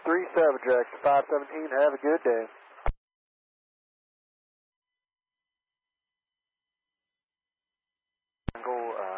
637, direction 517. Have a good day. Tango